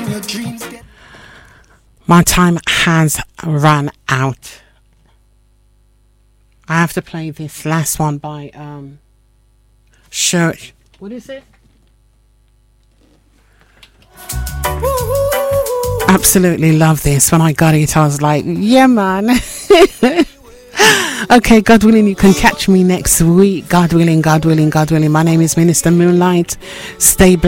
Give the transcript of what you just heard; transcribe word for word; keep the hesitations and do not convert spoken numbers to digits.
My time has run out. I have to play this last one by um Church. What is it? Absolutely love this. When I got it, I was like, yeah, man. Okay, God willing, you can catch me next week. God willing, God willing, God willing. My name is Minister Moonlight. Stay blessed.